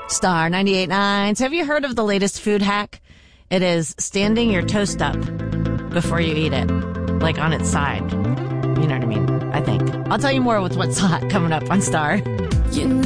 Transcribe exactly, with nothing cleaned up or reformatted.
Star ninety-eight point nine. So have you heard of the latest food hack? It is standing your toast up before you eat it, like on its side. You know what I mean? I think. I'll tell you more with what's hot coming up on Star. You know